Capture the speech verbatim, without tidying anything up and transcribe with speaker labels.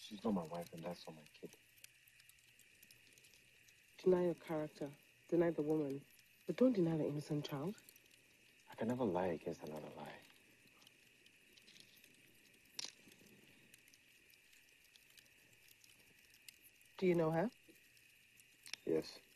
Speaker 1: She's not my wife, and that's not my kid.
Speaker 2: Deny your character. Deny the woman. But don't deny the innocent child.
Speaker 1: I can never lie against another lie.
Speaker 2: Do you know her?
Speaker 1: Yes.